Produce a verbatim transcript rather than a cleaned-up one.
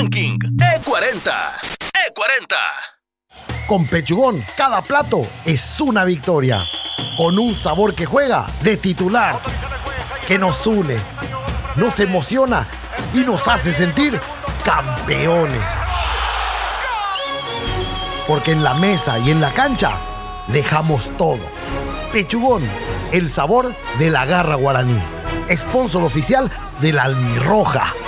Ranking E cuarenta. E cuarenta. Con Pechugón, cada plato es una victoria. Con un sabor que juega de titular, que nos une, nos emociona y nos hace sentir campeones. Porque en la mesa y en la cancha dejamos todo. Pechugón, el sabor de la garra guaraní. Sponsor oficial de la Albirroja.